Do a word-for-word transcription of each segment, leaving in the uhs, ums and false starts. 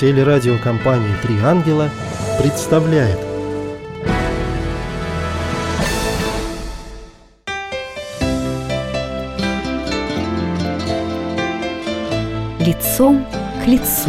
Телерадиокомпания «Три ангела» представляет. Лицом к лицу.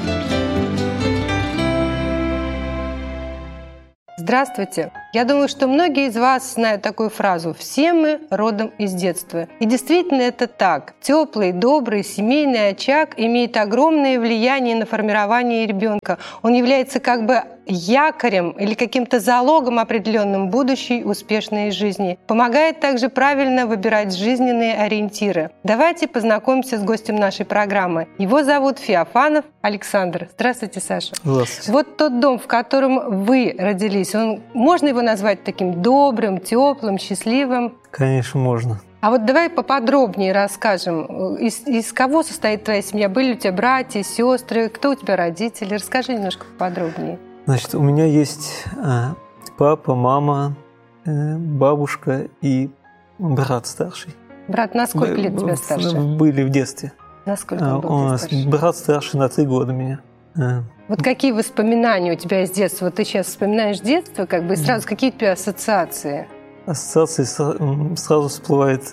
Здравствуйте! Я думаю, что многие из вас знают такую фразу «все мы родом из детства». И действительно это так. Теплый, добрый, семейный очаг имеет огромное влияние на формирование ребенка. Он является как бы якорем или каким-то залогом определенным будущей успешной жизни. Помогает также правильно выбирать жизненные ориентиры. Давайте познакомимся с гостем нашей программы. Его зовут Феофанов Александр. Здравствуйте, Саша. Здравствуйте. Вот тот дом, в котором вы родились, он, можно его назвать таким добрым, теплым, счастливым? Конечно, можно. А вот давай поподробнее расскажем, из, из кого состоит твоя семья? Были у тебя братья, сестры? Кто у тебя родители? Расскажи немножко поподробнее. Значит, у меня есть папа, мама, бабушка и брат старший. Брат на сколько лет тебя старше? Были в детстве. Насколько он был У нас старше? брат старше на три года меня. Вот какие воспоминания у тебя из детства? Вот ты сейчас вспоминаешь детство, как бы, и сразу какие у тебя ассоциации? Ассоциации сразу всплывает.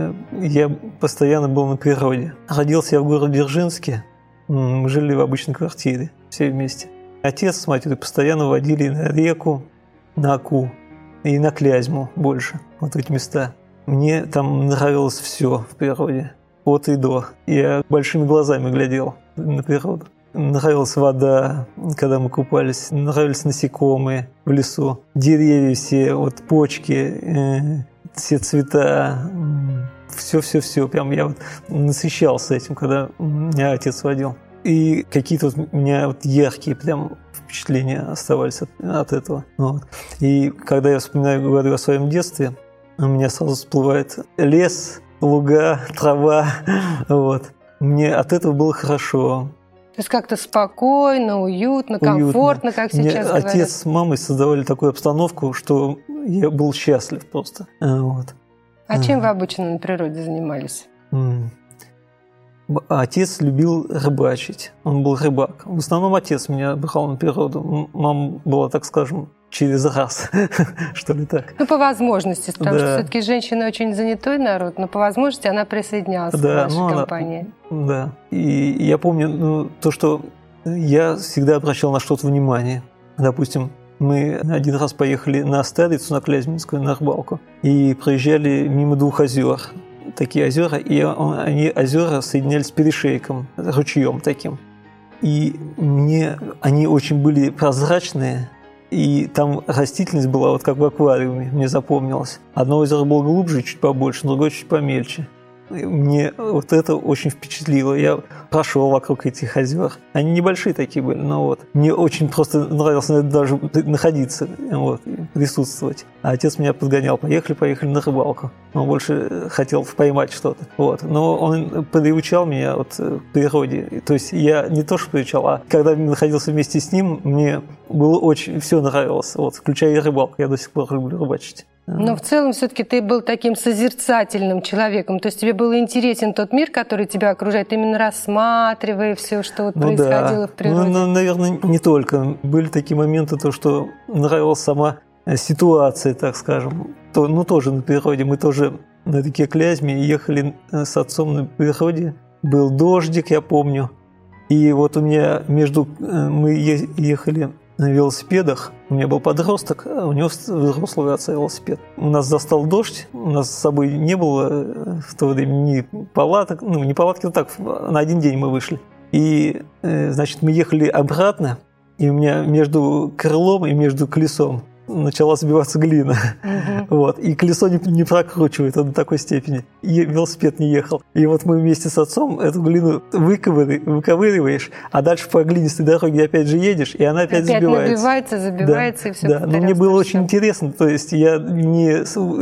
Я постоянно был на природе. Родился я в городе Дзержинске. Мы жили в обычной квартире, все вместе. Отец с матерью постоянно водили на реку, на Аку и на Клязьму больше, вот эти места. Мне там нравилось все в природе, от и до. Я большими глазами глядел на природу. Нравилась вода, когда мы купались, нравились насекомые в лесу, деревья все, вот почки, э, все цвета, все-все-все. Прям я вот насыщался этим, когда меня отец водил. И какие-то вот у меня вот яркие прям впечатления оставались от, от этого. Вот. И когда я вспоминаю, говорю о своем детстве, у меня сразу всплывает лес, луга, трава. Вот. Мне от этого было хорошо. То есть как-то спокойно, уютно, комфортно, уютно. Как сейчас говорят. Отец с мамой создавали такую обстановку, что я был счастлив просто. Вот. А чем вы обычно на природе занимались? Отец любил рыбачить, он был рыбак. В основном отец меня брал на природу. Мама была, так скажем, через раз, что ли так. Ну, по возможности, потому да. что все-таки женщина очень занятой народ, но по возможности она присоединялась да, к вашей ну, компании. Она, да. И я помню ну, то, что я всегда обращал на что-то внимание. Допустим, мы один раз поехали на Старицу, на Клязьминскую, на рыбалку, и проезжали мимо двух озер. Такие озера, и он, они, озера соединялись с перешейком, ручьем таким. И мне они очень были прозрачные, и там растительность была вот как в аквариуме, мне запомнилось. Одно озеро было глубже, чуть побольше, другое чуть помельче. И мне вот это очень впечатлило. Я прошел вокруг этих озер. Они небольшие такие были, но вот. Мне очень просто нравилось даже находиться, вот, присутствовать. А отец меня подгонял. Поехали, поехали на рыбалку. Он больше хотел поймать что-то. Вот. Но он приучал меня вот к природе. То есть я не то, что приучал, а когда находился вместе с ним, мне было очень все нравилось, вот, включая и рыбалку. Я до сих пор люблю рыбачить. Но в целом все-таки ты был таким созерцательным человеком, то есть тебе был интересен тот мир, который тебя окружает, именно рассматривая все, что вот ну происходило да. в природе. Ну, наверное, не только. Были такие моменты, то, что нравилась сама ситуация, так скажем. То, ну, тоже на природе. Мы тоже на реке Клязьме ехали с отцом на природе. Был дождик, я помню. И вот у меня между... Мы ехали... на велосипедах. У меня был подросток, а у него взрослый отца велосипед. У нас застал дождь, у нас с собой не было в то время ни палаток, ну, не палатки, но так, на один день мы вышли. И, значит, мы ехали обратно, и у меня между крылом и между колесом начала сбиваться глина. Угу. Вот. И колесо не, не прокручивает до такой степени. И велосипед не ехал. И вот мы вместе с отцом эту глину выковыри, выковыриваешь, а дальше по глинистой дороге опять же едешь, и она опять, опять забивается. набивается, забивается, да, и все. Да, но мне было очень интересно. То есть я не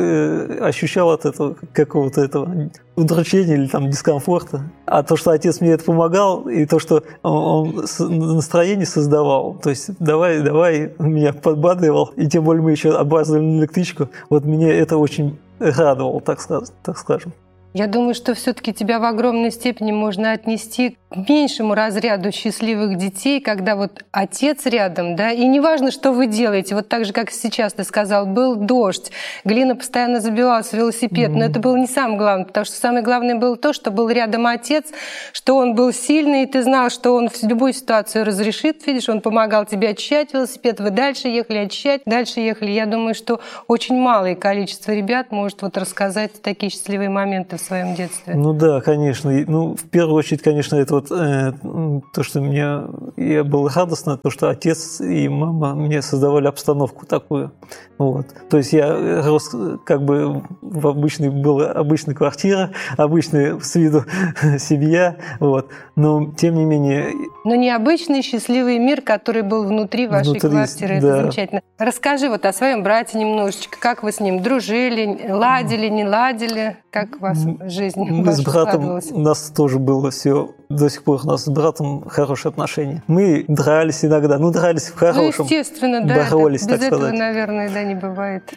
э, ощущал от этого какого-то этого удручения или там дискомфорта. А то, что отец мне это помогал, и то, что он, он настроение создавал, то есть давай, давай, меня подбадривал, и тем более мы еще обмазывали на электричку, вот меня это очень радовало, так скажем. Так скажем. Я думаю, что все-таки тебя в огромной степени можно отнести к меньшему разряду счастливых детей, когда вот отец рядом, да, и неважно, что вы делаете, вот так же, как сейчас ты сказал, был дождь, глина постоянно забивалась в велосипед, mm-hmm. но это было не самое главное, потому что самое главное было то, что был рядом отец, что он был сильный, и ты знал, что он в любую ситуацию разрешит, видишь, он помогал тебе очищать велосипед, вы дальше ехали очищать, дальше ехали. Я думаю, что очень малое количество ребят может вот рассказать такие счастливые моменты в своем детстве. Ну да, конечно. Ну, в первую очередь, конечно, это вот э, то, что мне я был радостно, то, что отец и мама мне создавали обстановку такую. Вот. То есть я рос как бы в обычной, была обычная квартира, обычная с виду семья, вот. Но тем не менее... Но необычный счастливый мир, который был внутри вашей внутри, квартиры, да. это замечательно. Расскажи вот о своем брате немножечко, как вы с ним дружили, ладили, не ладили, как у вас жизнь Мы с братом, у нас тоже было все, до сих пор у нас с братом хорошие отношения. Мы дрались иногда, ну дрались в хорошем. Ну, естественно, да, боролись, это, без так этого, сказать. наверное, да, не бывает.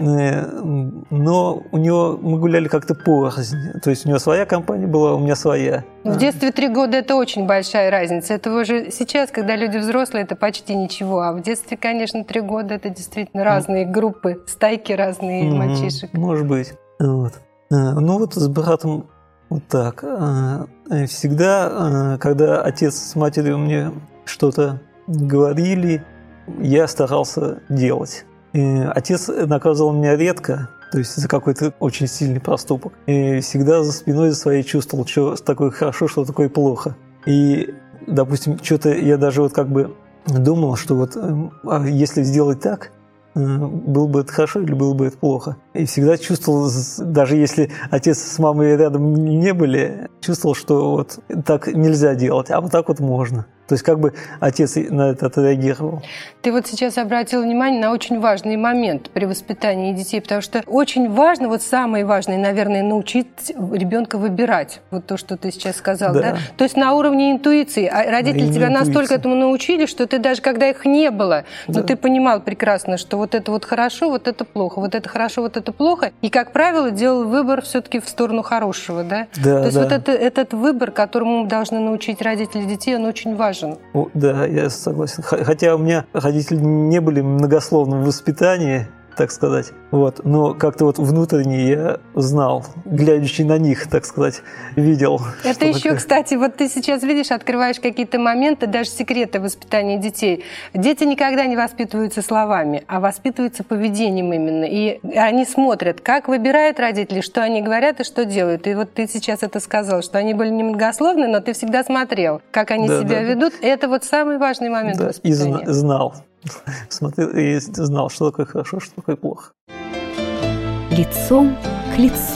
Но у него мы гуляли как-то порознь, то есть у него своя компания была, у меня своя. В детстве три года – это очень большая разница. Это уже сейчас, когда люди взрослые, это почти ничего. А в детстве, конечно, три года – это действительно разные группы, стайки разные mm-hmm. мальчишек. Может быть. Вот. Ну вот с братом вот так. Всегда, когда отец с матерью мне что-то говорили, я старался делать. И отец наказывал меня редко, то есть за какой-то очень сильный проступок. И всегда за спиной за своей чувствовал, что такое хорошо, что такое плохо. И, допустим, что-то я даже вот как бы думал, что вот если сделать так, было бы это хорошо или было бы это плохо. И всегда чувствовал, даже если отец с мамой рядом не были, чувствовал, что вот так нельзя делать, а вот так вот можно. То есть как бы отец на это отреагировал. Ты вот сейчас обратил внимание на очень важный момент при воспитании детей, потому что очень важно, вот самое важное, наверное, научить ребенка выбирать. Вот то, что ты сейчас сказал, да? да? То есть на уровне интуиции. А родители на тебя интуиции. Настолько этому научили, что ты даже когда их не было, да. но ты понимал прекрасно, что вот это вот хорошо, вот это плохо, вот это хорошо, вот это плохо. И, как правило, делал выбор все-таки в сторону хорошего, да? Да, то есть да. вот это, этот выбор, которому должны научить родители детей, он очень важен. О, да, я согласен. Хотя у меня родители не были многословны в воспитании, так сказать. Вот. Но как-то вот внутренне я знал, глядячи на них, так сказать, видел. Это еще, такое. Кстати, вот ты сейчас видишь, открываешь какие-то моменты, даже секреты воспитания детей. Дети никогда не воспитываются словами, а воспитываются поведением именно. И они смотрят, как выбирают родители, что они говорят и что делают. И вот ты сейчас это сказал, что они были немногословны, но ты всегда смотрел, как они да, себя да. ведут. Это вот самый важный момент да, воспитания. И знал. Смотрел и знал, что такое хорошо, что такое плохо. Лицом к лицу.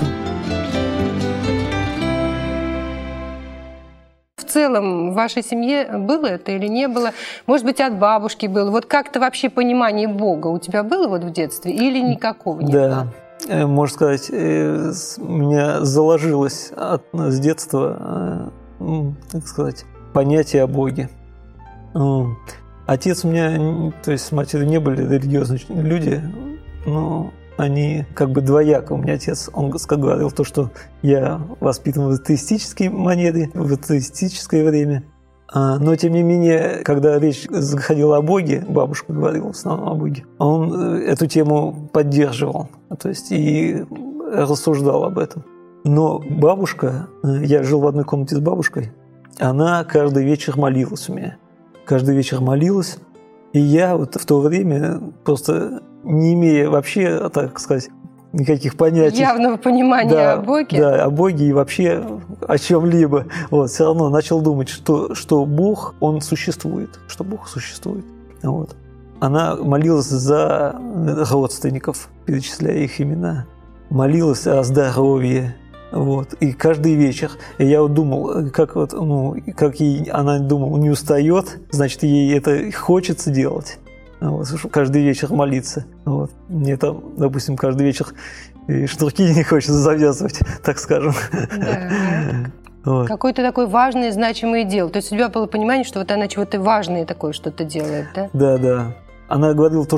В целом в вашей семье было это или не было? Может быть, от бабушки было? Вот как-то вообще понимание Бога у тебя было вот в детстве или никакого не да. было? Да, можно сказать, у меня заложилось от, с детства, так сказать, понятие о Боге. Отец у меня, то есть с матерью не были религиозные люди, но они как бы двояко. У меня отец, он говорил то, что я воспитан в атеистической манере, в атеистическое время. Но, тем не менее, когда речь заходила о Боге, бабушка говорила в основном о Боге, он эту тему поддерживал, то есть и рассуждал об этом. Но бабушка, я жил в одной комнате с бабушкой, она каждый вечер молилась у меня. Каждый вечер молилась, и я вот в то время, просто не имея вообще, так сказать, никаких понятий... Явного понимания да, о Боге. Да, о Боге и вообще о чем-либо. Вот, все равно начал думать, что, что Бог, Он существует, что Бог существует. Вот. Она молилась за родственников, перечисляя их имена. Молилась о здоровье. Вот. И каждый вечер я вот думал, как, вот, ну, как ей, она думала, не устает, значит, ей это хочется делать. Вот, каждый вечер молиться. Вот. Мне там, допустим, каждый вечер шнурки не хочется завязывать, так скажем. Да. Вот. Какое-то такое важное, значимое дело. То есть у тебя было понимание, что вот она чего-то важное такое что-то делает, да? Да, да. Она говорила то, что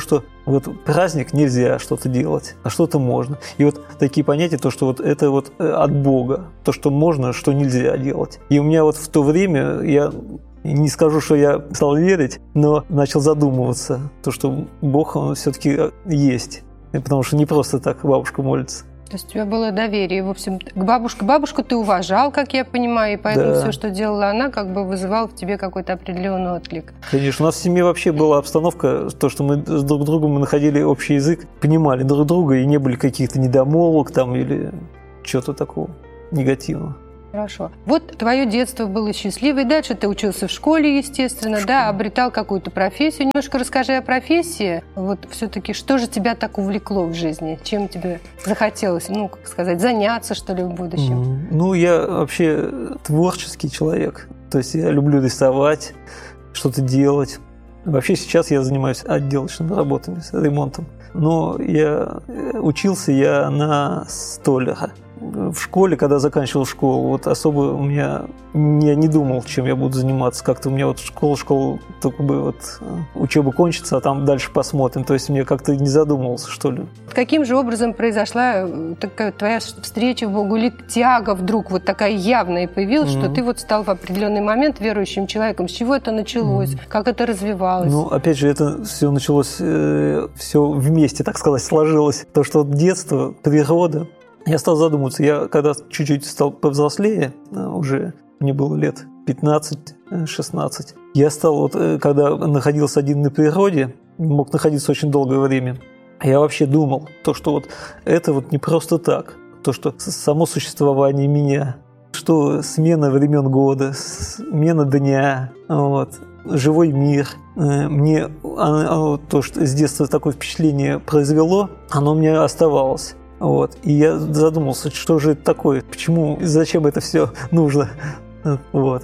вот праздник нельзя что-то делать, а что-то можно. И вот такие понятия, то, что вот это вот от Бога, то, что можно, что нельзя делать. И у меня вот в то время, я не скажу, что я стал верить, но начал задумываться, то, что Бог, Он все-таки есть. Потому что не просто так бабушка молится. То есть у тебя было доверие, в общем, к бабушке. Бабушку ты уважал, как я понимаю, и поэтому да. все, что делала она, как бы вызывало в тебе какой-то определенный отклик. Конечно, у нас в семье вообще была обстановка, то, что мы с друг другом мы находили общий язык, понимали друг друга, и не были каких-то недомолвок там или чего-то такого негативного. Хорошо. Вот твое детство было счастливое. Дальше ты учился в школе, естественно, да, обретал какую-то профессию. Немножко расскажи о профессии. Вот все-таки, что же тебя так увлекло в жизни? Чем тебе захотелось, ну, как сказать, заняться, что ли, в будущем? Mm, ну, я вообще творческий человек. То есть я люблю рисовать, что-то делать. Вообще сейчас я занимаюсь отделочными работами, с ремонтом. Но я учился я на столяра. В школе, когда заканчивал школу, вот особо у меня, я не думал, чем я буду заниматься. Как-то у меня вот школа, школа, только бы вот учеба кончится, а там дальше посмотрим. То есть мне как-то не задумывался, что ли. Каким же образом произошла такая твоя встреча в Богу? Или тяга вдруг вот такая явная появилась, mm-hmm. что ты вот стал в определенный момент верующим человеком? С чего это началось? Mm-hmm. Как это развивалось? Ну, опять же, это все началось, э, все вместе, так сказать, сложилось. То, что вот детство, природа. Я стал задумываться, я когда чуть-чуть стал повзрослее, уже мне было лет пятнадцать-шестнадцать, я стал, вот, когда находился один на природе, мог находиться очень долгое время, я вообще думал, то, что вот это вот не просто так, то, что само существование меня, что смена времен года, смена дня, вот, живой мир, мне оно, то, что с детства такое впечатление произвело, оно у меня оставалось. Вот. И я задумался, что же это такое, почему, зачем это все нужно. Вот.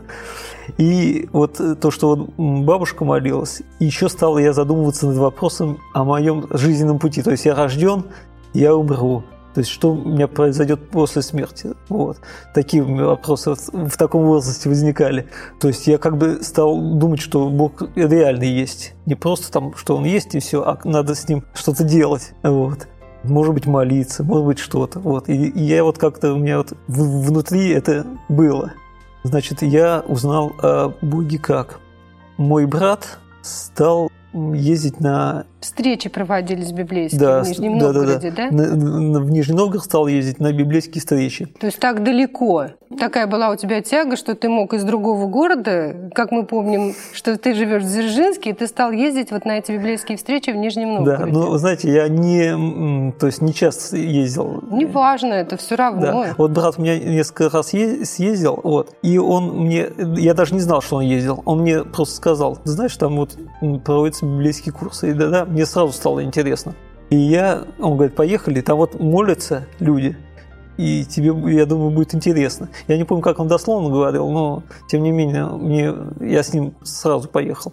И вот то, что вот бабушка молилась, еще стал я задумываться над вопросом о моем жизненном пути. То есть я рожден, я умру. То есть что у меня произойдет после смерти. Вот. Такие вопросы вот в таком возрасте возникали. То есть я как бы стал думать, что Бог реально есть. Не просто там, что Он есть и все, а надо с Ним что-то делать. Вот. Может быть, молиться, может быть, что-то. Вот. И, и я вот как-то, у меня вот в, внутри это было. Значит, я узнал о Боге как. Мой брат стал ездить на... Встречи проводились библейские да, в Нижнем да, Новгороде, да? да? да? На, на, в Нижний Новгород стал ездить на библейские встречи. То есть так далеко. Такая была у тебя тяга, что ты мог из другого города, как мы помним, что ты живешь в Дзержинске, и ты стал ездить вот на эти библейские встречи в Нижнем Новгороде. Да, ну, знаете, я не, то есть не часто ездил. Неважно, это все равно. Да. Вот брат у меня несколько раз съездил, вот, и он мне, я даже не знал, что он ездил, он мне просто сказал, ты знаешь, там вот проводятся библейские курсы, и да-да, мне сразу стало интересно. И я, он говорит, поехали, там вот молятся люди, и тебе, я думаю, будет интересно. Я не помню, как он дословно говорил, но, тем не менее, мне, я с ним сразу поехал.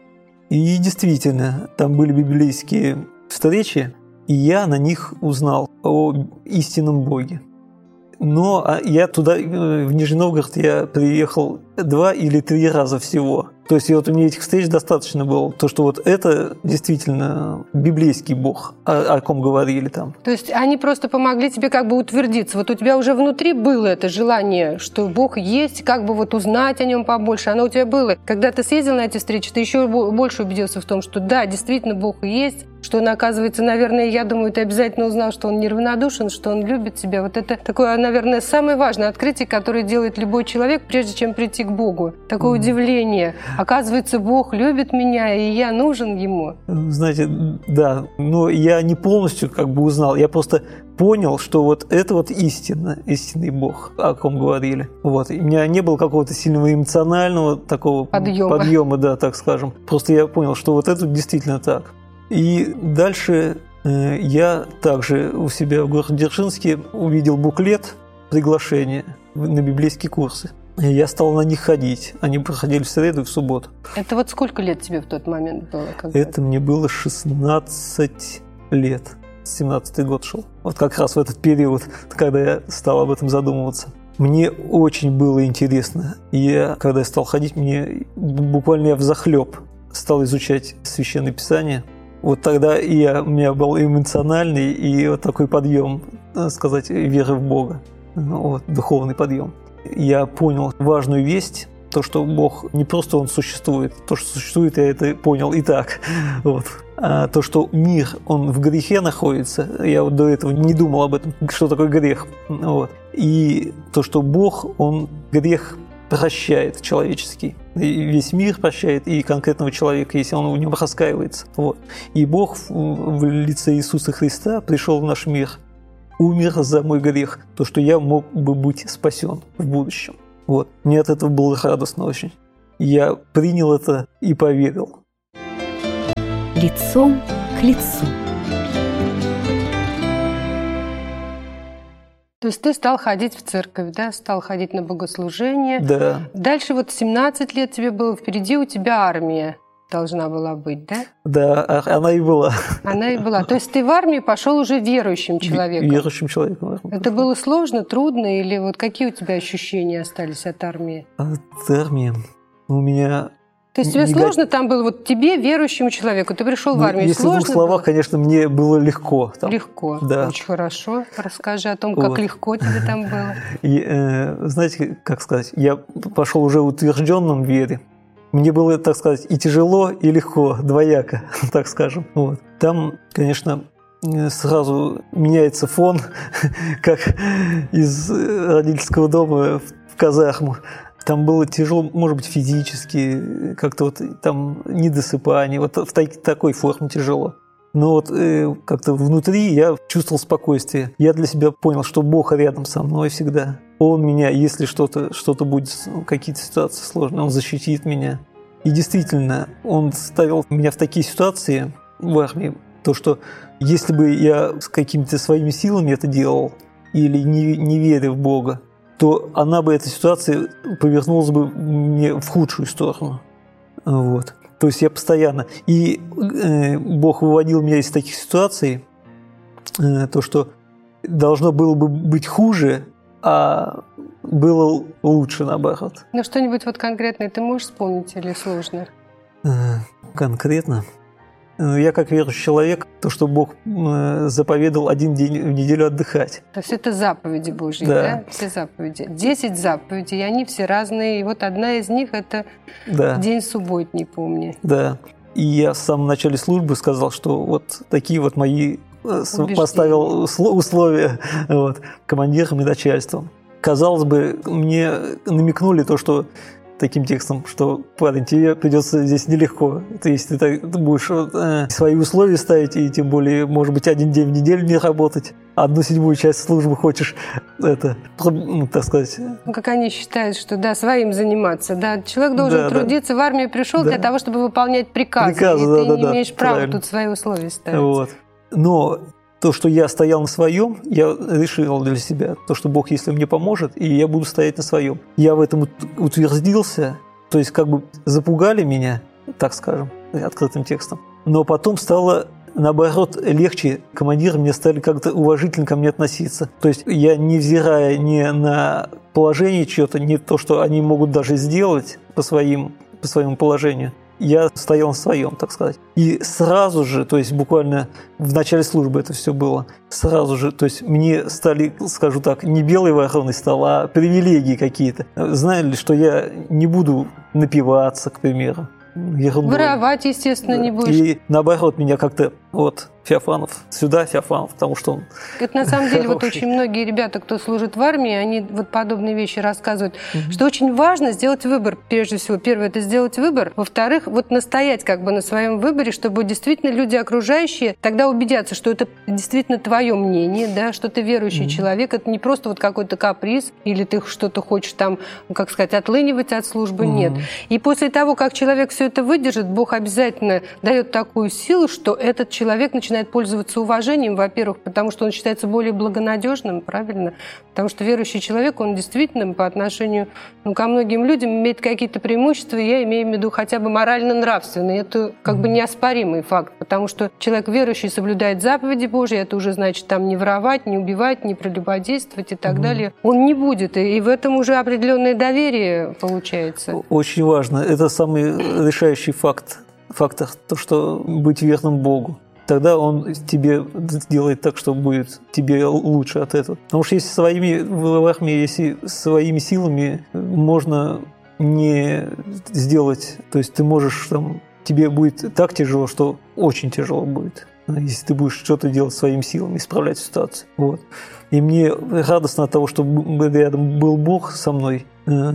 И действительно, там были библейские встречи, и я на них узнал о истинном Боге. Но я туда, в Нижний Новгород, я приехал два или три раза всего. То есть и вот у меня этих встреч достаточно было. То, что вот это действительно библейский Бог, о, о ком говорили там. То есть они просто помогли тебе как бы утвердиться. Вот у тебя уже внутри было это желание, что Бог есть, как бы вот узнать о нем побольше. Оно у тебя было. Когда ты съездил на эти встречи, ты еще больше убедился в том, что да, действительно Бог есть, что он, оказывается, наверное, я думаю, ты обязательно узнал, что он неравнодушен, что он любит тебя. Вот это такое, наверное, самое важное открытие, которое делает любой человек, прежде чем прийти к Богу. Такое mm. удивление. Оказывается, Бог любит меня, и я нужен Ему. Знаете, да, но я не полностью как бы узнал, я просто понял, что вот это вот истинно, истинный Бог, о ком говорили. Вот. И у меня не было какого-то сильного эмоционального такого подъема. подъема, да, так скажем. Просто я понял, что вот это действительно так. И дальше э, я также у себя в городе Дзержинске увидел буклет приглашения на библейские курсы. И я стал на них ходить. Они проходили в среду и в субботу. Это вот сколько лет тебе в тот момент было? Когда? Это мне было шестнадцать лет. семнадцатый год шел. Вот как раз в этот период, когда я стал об этом задумываться. Мне очень было интересно. И я, когда я стал ходить, мне буквально я взахлеб стал изучать Священное Писание. Вот тогда и я, у меня был эмоциональный и вот такой подъем, так сказать, веры в Бога, вот, духовный подъем. Я понял важную весть, то, что Бог не просто Он существует, то, что существует, я это понял и так, вот. А то, что мир, он в грехе находится, я вот до этого не думал об этом, что такое грех, вот. И то, что Бог, Он грех прощает человеческий, и весь мир прощает, и конкретного человека, если он в нем раскаивается, вот. И Бог в лице Иисуса Христа пришел в наш мир, умер за мой грех, то, что я мог бы быть спасен в будущем. Вот. Мне от этого было радостно очень. Я принял это и поверил. Лицом к лицу. То есть ты стал ходить в церковь, да, стал ходить на богослужение. Да. Дальше вот семнадцать лет тебе было, впереди у тебя армия должна была быть, да? Да, она и была. Она и была. То есть ты в армию пошел уже верующим человеком? Верующим человеком. Это было сложно, трудно, или вот какие у тебя ощущения остались от армии? От армии у меня... То есть тебе не сложно там было, вот тебе, верующему человеку, ты пришел ну, в армию, если сложно в двух словах, было? Конечно, мне было легко. Там. Легко, да. Очень хорошо. Расскажи о том, как вот. легко тебе там было. И, э, знаете, как сказать, я пошел уже утвержденным в вере. Мне было, так сказать, и тяжело, и легко, двояко, так скажем. Вот. Там, конечно, сразу меняется фон, как из родительского дома в казарму. Там было тяжело, может быть, физически, как-то вот там недосыпание, вот в такой форме тяжело. Но вот э, как-то внутри я чувствовал спокойствие. Я для себя понял, что Бог рядом со мной всегда. Он меня, если что-то, что-то будет, какие-то ситуации сложные, Он защитит меня. И действительно, Он ставил меня в такие ситуации в армии, то, что если бы я с какими-то своими силами это делал или не, не веря в Бога, то она бы, эта ситуация, повернулась бы мне в худшую сторону. Вот. То есть я постоянно... И э, Бог выводил меня из таких ситуаций, э, то, что должно было бы быть хуже, а было лучше, наоборот. Ну, что-нибудь вот конкретное ты можешь вспомнить или сложно? Э, конкретно? Я, как верующий человек, то, что Бог заповедал один день в неделю отдыхать. То есть это заповеди Божьи, да? да? Все заповеди. Десять заповедей, и они все разные. И вот одна из них – это да. день субботний, помни. Да. И я в самом начале службы сказал, что вот такие вот мои убеждения. Поставил условия вот, командирам и начальством. Казалось бы, мне намекнули то, что таким текстом, что, парень, тебе придется здесь нелегко. То есть ты, ты будешь э, свои условия ставить, и тем более, может быть, один день в неделю не работать, одну седьмую часть службы хочешь, это, ну, так сказать... Ну, как они считают, что, да, своим заниматься, да. Человек должен да, трудиться, да. в армию пришел да. для того, чтобы выполнять приказы, приказы и да, ты да, не да, имеешь права правильно. Тут свои условия ставить. Вот. Но... То, что я стоял на своем, я решил для себя, то, что Бог, если мне поможет, и я буду стоять на своем. Я в этом утвердился, то есть как бы запугали меня, так скажем, открытым текстом. Но потом стало, наоборот, легче. Командиры мне стали как-то уважительно ко мне относиться. То есть я, невзирая ни на положение чего-то, не то, что они могут даже сделать по, своим, по своему положению, я стоял на своем, так сказать. И сразу же, то есть буквально в начале службы это все было, сразу же, то есть мне стали, скажу так, не белой вороной стал, а привилегии какие-то. Знали, что я не буду напиваться, к примеру. Ерундой. Воровать, естественно, не будешь. И наоборот, меня как-то вот Феофанов, сюда Феофанов, потому что он... Это на самом деле вот очень многие ребята, кто служит в армии, они вот подобные вещи рассказывают, угу. что очень важно сделать выбор, прежде всего. Первое – это сделать выбор. Во-вторых, вот настоять как бы на своем выборе, чтобы действительно люди окружающие тогда убедятся, что это действительно твое мнение, да, что ты верующий угу. человек, это не просто вот какой-то каприз, или ты что-то хочешь там, как сказать, отлынивать от службы, угу. нет. И после того, как человек все это выдержит, Бог обязательно дает такую силу, что этот человек начинает пользоваться уважением, во-первых, потому что он считается более благонадежным, правильно? Потому что верующий человек, он действительно по отношению ну, ко многим людям имеет какие-то преимущества, и я имею в виду хотя бы морально-нравственные. Это как бы неоспоримый факт, потому что человек верующий соблюдает заповеди Божьи, это уже значит там не воровать, не убивать, не прелюбодействовать и так mm-hmm. далее. Он не будет, и в этом уже определенное доверие получается. Очень важно. Это самый решающий факт фактор, то, что быть верным Богу. Тогда Он тебе делает так, что будет тебе лучше от этого. Потому что если своими, в армии, если своими силами можно не сделать, то есть ты можешь там, тебе будет так тяжело, что очень тяжело будет, если ты будешь что-то делать своими силами, исправлять ситуацию. Вот. И мне радостно от того, что рядом был Бог со мной,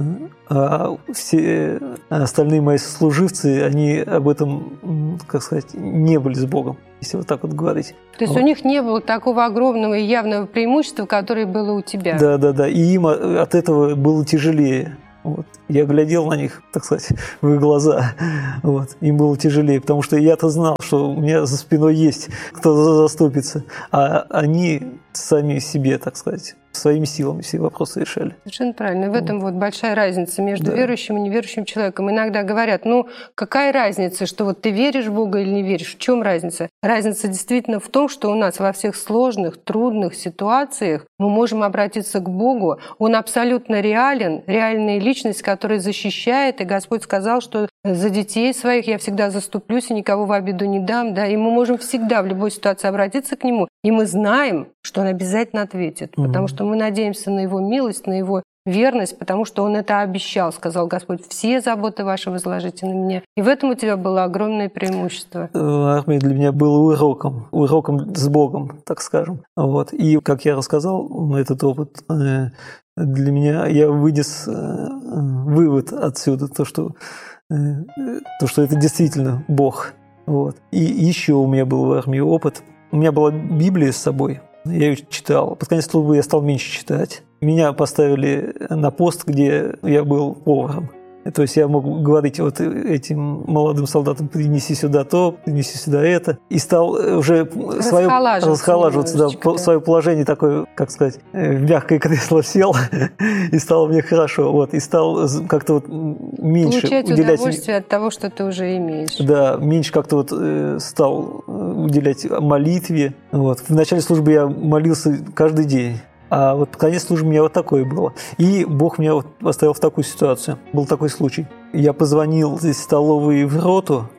а все остальные мои сослуживцы, они об этом, как сказать, не были с Богом, если вот так вот говорить. То есть вот. У них не было такого огромного и явного преимущества, которое было у тебя. Да, да, да. И им от этого было тяжелее. Вот. Я глядел на них, так сказать, в их глаза. Вот. Им было тяжелее, потому что я-то знал, что у меня за спиной есть кто-то заступится, а они сами себе, так сказать, своими силами все вопросы решали. Совершенно правильно. В этом вот большая разница между да. верующим и неверующим человеком. Иногда говорят, ну, какая разница, что вот ты веришь в Бога или не веришь? В чем разница? Разница действительно в том, что у нас во всех сложных, трудных ситуациях мы можем обратиться к Богу. Он абсолютно реален, реальная личность, которая защищает. И Господь сказал, что за детей своих я всегда заступлюсь и никого в обиду не дам. Да? И мы можем всегда в любой ситуации обратиться к Нему. И мы знаем, что Он обязательно ответит, mm-hmm. потому что мы надеемся на Его милость, на Его верность, потому что Он это обещал, сказал Господь, все заботы ваши возложите на меня. И в этом у тебя было огромное преимущество. Армия для меня была уроком, уроком с Богом, так скажем. Вот. И, как я рассказал, этот опыт, для меня я вынес вывод отсюда, то, что, то, что это действительно Бог. Вот. И еще у меня был в армии опыт. У меня была Библия с собой, я ее читал. Под конец службы я стал меньше читать. Меня поставили на пост, где я был поваром. То есть я мог говорить вот этим молодым солдатам, принеси сюда то, принеси сюда это. И стал уже свое, расхолаживаться, да, да. свое положение такое, как сказать, в мягкое кресло сел, и стало мне хорошо. Вот, и стал как-то вот меньше получать уделять... удовольствие от того, что ты уже имеешь. Да, меньше как-то вот стал уделять молитве. Вот. В начале службы я молился каждый день. А вот под конец службы у меня вот такое было. И Бог меня вот поставил в такую ситуацию. Был такой случай. Я позвонил из столовой в роту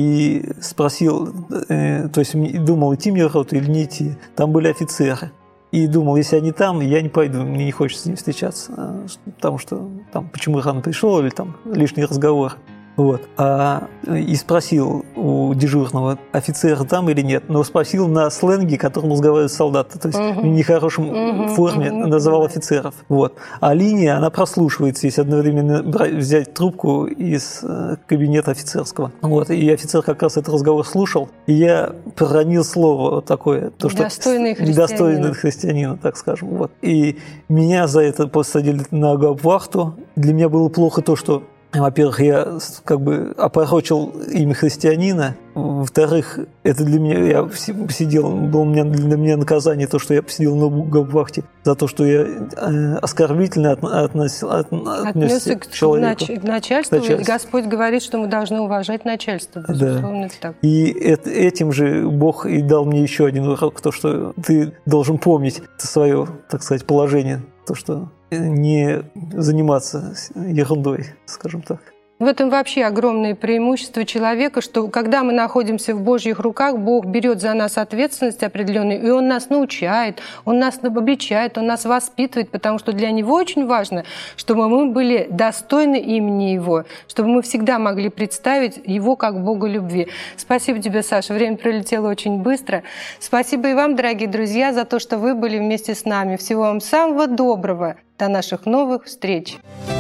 и спросил, э, то есть думал, идти мне в роту или не идти. Там были офицеры. И думал, если они там, я не пойду, мне не хочется с ними встречаться. Потому что там, почему рано пришел, или там лишний разговор. Вот. А, и спросил у дежурного, офицер там или нет, но спросил на сленге, которым разговаривают солдаты, то есть uh-huh. в нехорошем uh-huh. форме uh-huh. называл офицеров. Вот. А линия, она прослушивается, если одновременно взять трубку из кабинета офицерского. Вот. И офицер как раз этот разговор слушал, и я проронил слово вот такое, то, что недостойный христианин. Недостойный христианина, так скажем. Вот. И меня за это посадили на гауптвахту. Для меня было плохо то, что во-первых, я как бы опорочил имя христианина. Во-вторых, это для меня, я сидел, было у меня, для меня наказание то, что я посидел на гауптвахте за то, что я э, оскорбительно от, относил, от, отнесся к человеку. К начальству, ведь Господь говорит, что мы должны уважать начальство. Безусловно, да. Так. И это, этим же Бог и дал мне еще один урок, то, что ты должен помнить свое, так сказать, положение, то, что не заниматься ерундой, скажем так. В этом вообще огромное преимущество человека, что когда мы находимся в Божьих руках, Бог берет за нас ответственность определенную, и Он нас научает, Он нас обличает, Он нас воспитывает, потому что для Него очень важно, чтобы мы были достойны имени Его, чтобы мы всегда могли представить Его как Бога любви. Спасибо тебе, Саша, время пролетело очень быстро. Спасибо и вам, дорогие друзья, за то, что вы были вместе с нами. Всего вам самого доброго. До наших новых встреч.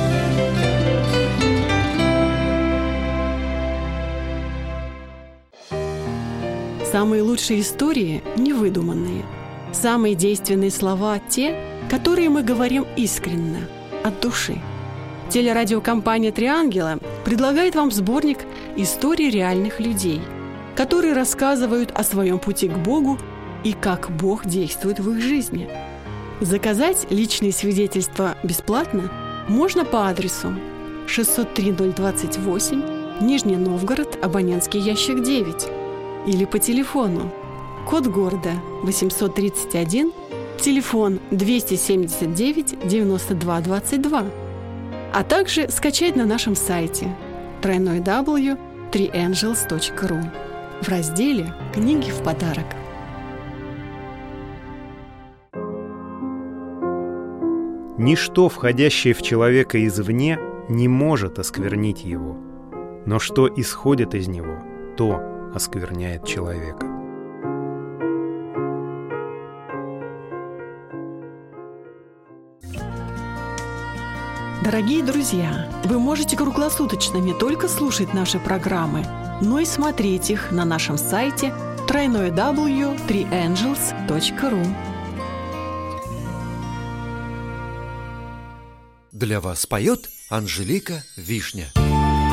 Самые лучшие истории невыдуманные. Самые действенные слова – те, которые мы говорим искренне, от души. Телерадиокомпания «Три ангела» предлагает вам сборник историй реальных людей, которые рассказывают о своем пути к Богу и как Бог действует в их жизни. Заказать личные свидетельства бесплатно можно по адресу шестьсот три ноль двадцать восемь, Нижний Новгород, абонентский ящик девять, или по телефону код города восемьсот тридцать один, телефон двести семьдесят девять девяносто два двадцать два, а также скачать на нашем сайте дабл ю дабл ю дабл ю три энджелс точка ру в разделе «Книги в подарок». Ничто, входящее в человека извне, не может осквернить его, но что исходит из него, то оскверняет человека. Дорогие друзья, вы можете круглосуточно не только слушать наши программы, но и смотреть их на нашем сайте дабл ю дабл ю дабл ю точка три энджелс точка ру. Для вас поет Анжелика Вишня.